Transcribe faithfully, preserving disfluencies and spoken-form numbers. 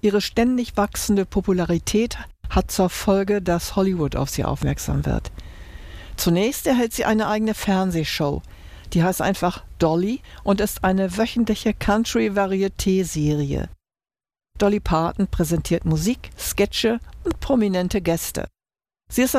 Ihre ständig wachsende Popularität hat zur Folge, dass Hollywood auf sie aufmerksam wird. Zunächst erhält sie eine eigene Fernsehshow, die heißt einfach Dolly und ist eine wöchentliche Country-Varieté-Serie. Dolly Parton präsentiert Musik, Sketche und prominente Gäste. Sie ist